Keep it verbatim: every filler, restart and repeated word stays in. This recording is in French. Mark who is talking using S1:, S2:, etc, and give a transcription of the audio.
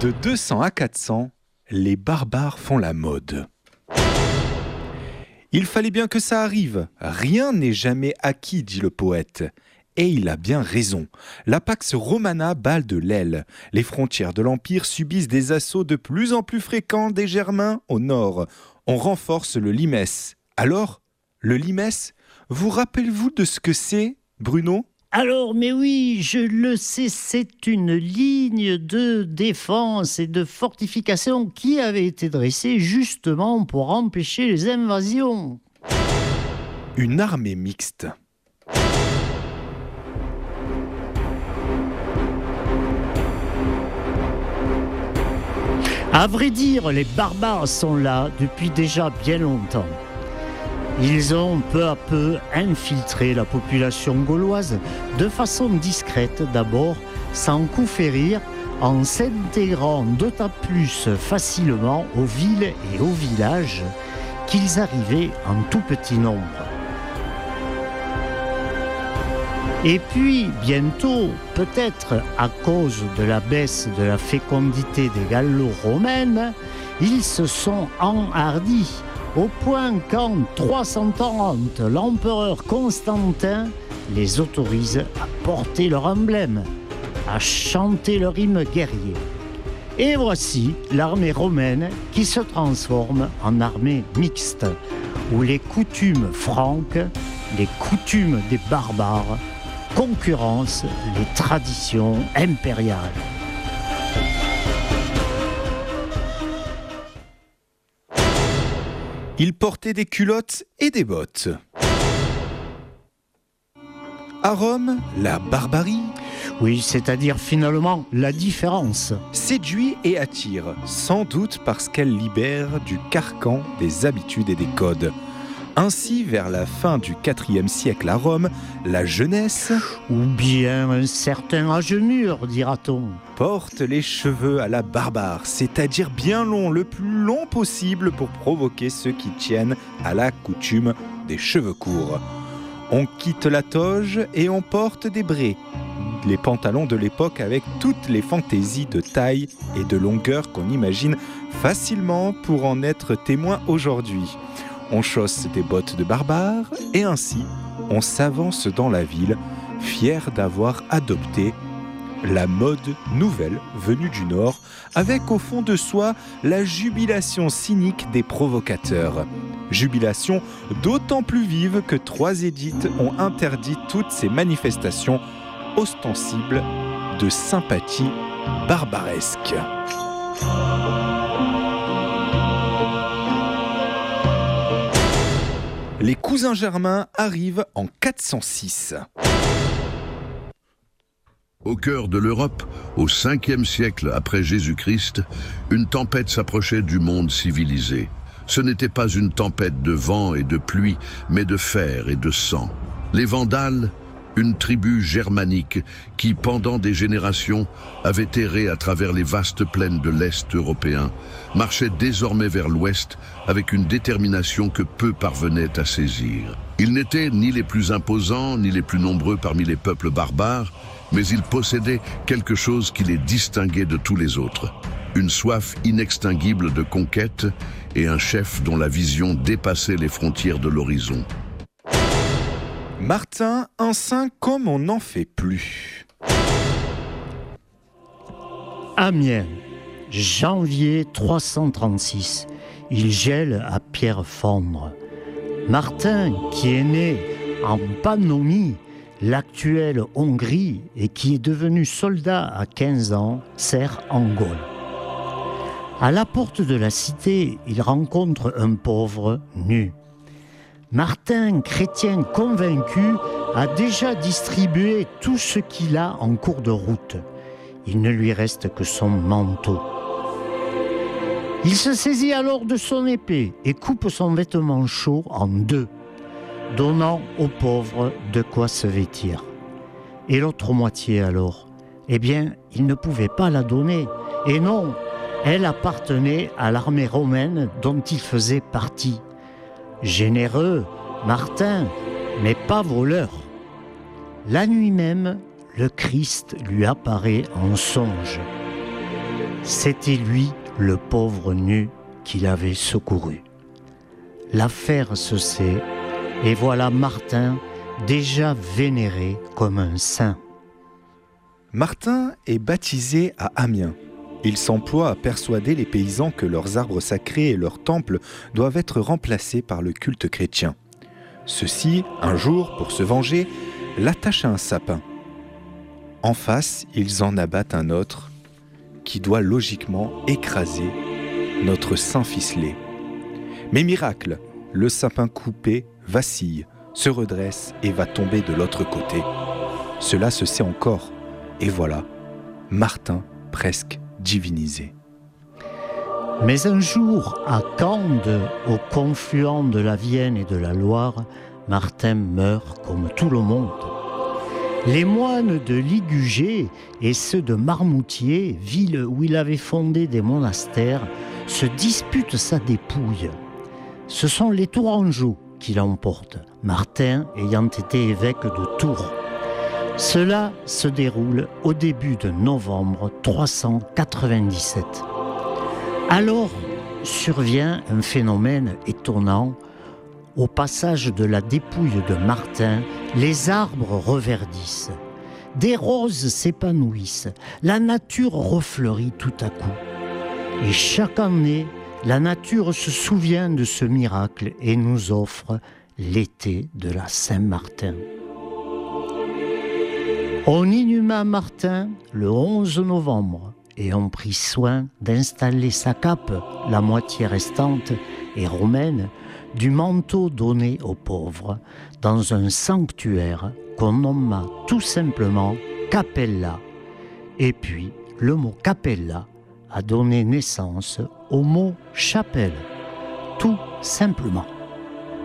S1: De deux cents à quatre cents, les barbares font la mode. Il fallait bien que ça arrive. Rien n'est jamais acquis, dit le poète. Et il a bien raison. La Pax Romana balle de l'aile. Les frontières de l'Empire subissent des assauts de plus en plus fréquents des Germains au nord. On renforce le limes. Alors, le limes, vous rappelez-vous de ce que c'est, Bruno ?
S2: Alors, mais oui, je le sais, c'est une ligne de défense et de fortification qui avait été dressée justement pour empêcher les invasions.
S1: Une armée mixte.
S2: À vrai dire, les barbares sont là depuis déjà bien longtemps. Ils ont peu à peu infiltré la population gauloise de façon discrète d'abord, sans coup férir, en s'intégrant d'autant plus facilement aux villes et aux villages qu'ils arrivaient en tout petit nombre. Et puis, bientôt, peut-être à cause de la baisse de la fécondité des Gallo-Romaines, ils se sont enhardis, au point qu'en trois cent quarante, l'empereur Constantin les autorise à porter leur emblème, à chanter leur hymne guerrier. Et voici l'armée romaine qui se transforme en armée mixte, où les coutumes franques, les coutumes des barbares, concurrencent les traditions impériales.
S1: Ils portaient des culottes et des bottes. À Rome, la barbarie,
S2: oui, c'est-à-dire finalement la différence,
S1: séduit et attire, sans doute parce qu'elle libère du carcan des habitudes et des codes. Ainsi, vers la fin du quatrième siècle à Rome, la jeunesse,
S2: ou bien un certain âge mûr, dira-t-on,
S1: porte les cheveux à la barbare, c'est-à-dire bien longs, le plus long possible pour provoquer ceux qui tiennent à la coutume des cheveux courts. On quitte la toge et on porte des braies, les pantalons de l'époque avec toutes les fantaisies de taille et de longueur qu'on imagine facilement pour en être témoin aujourd'hui. On chausse des bottes de barbare et ainsi on s'avance dans la ville, fier d'avoir adopté la mode nouvelle venue du Nord, avec au fond de soi la jubilation cynique des provocateurs. Jubilation d'autant plus vive que trois édits ont interdit toutes ces manifestations ostensibles de sympathie barbaresque. Les cousins germains arrivent en quatre cent six.
S3: Au cœur de l'Europe, au cinquième siècle après Jésus-Christ, une tempête s'approchait du monde civilisé. Ce n'était pas une tempête de vent et de pluie, mais de fer et de sang. Les Vandales, une tribu germanique qui, pendant des générations, avait erré à travers les vastes plaines de l'Est européen, marchait désormais vers l'Ouest avec une détermination que peu parvenaient à saisir. Ils n'étaient ni les plus imposants, ni les plus nombreux parmi les peuples barbares, mais ils possédaient quelque chose qui les distinguait de tous les autres. Une soif inextinguible de conquête et un chef dont la vision dépassait les frontières de l'horizon.
S1: Martin, un saint comme on n'en fait plus.
S2: Amiens, janvier trois cent trente-six. Il gèle à Pierrefonds. Martin, qui est né en Pannonie, l'actuelle Hongrie, et qui est devenu soldat à quinze ans, sert en Gaule. À la porte de la cité, il rencontre un pauvre nu. Martin, chrétien convaincu, a déjà distribué tout ce qu'il a en cours de route. Il ne lui reste que son manteau. Il se saisit alors de son épée et coupe son vêtement chaud en deux, donnant aux pauvres de quoi se vêtir. Et l'autre moitié alors, eh bien, il ne pouvait pas la donner. Et non, elle appartenait à l'armée romaine dont il faisait partie. Généreux, Martin, mais pas voleur. La nuit même, le Christ lui apparaît en songe. C'était lui, le pauvre nu, qui l'avait secouru. L'affaire se sait, et voilà Martin déjà vénéré comme un saint.
S1: Martin est baptisé à Amiens. Il s'emploie à persuader les paysans que leurs arbres sacrés et leurs temples doivent être remplacés par le culte chrétien. Ceux-ci, un jour, pour se venger, l'attachent à un sapin. En face, ils en abattent un autre qui doit logiquement écraser notre saint ficelé. Mais miracle, le sapin coupé vacille, se redresse et va tomber de l'autre côté. Cela se sait encore. Et voilà, Martin presque divinisé.
S2: Mais un jour, à Cande, au confluent de la Vienne et de la Loire, Martin meurt comme tout le monde. Les moines de Ligugé et ceux de Marmoutier, ville où il avait fondé des monastères, se disputent sa dépouille. Ce sont les Tourangeaux qui l'emportent, Martin ayant été évêque de Tours. Cela se déroule au début de novembre trois cent quatre-vingt-dix-sept. Alors survient un phénomène étonnant. Au passage de la dépouille de Martin, les arbres reverdissent. Des roses s'épanouissent. La nature refleurit tout à coup. Et chaque année, la nature se souvient de ce miracle et nous offre l'été de la Saint-Martin. On inhuma Martin le onze novembre et on prit soin d'installer sa cape, la moitié restante et romaine, du manteau donné aux pauvres, dans un sanctuaire qu'on nomma tout simplement Capella. Et puis, le mot Capella a donné naissance au mot chapelle, tout simplement.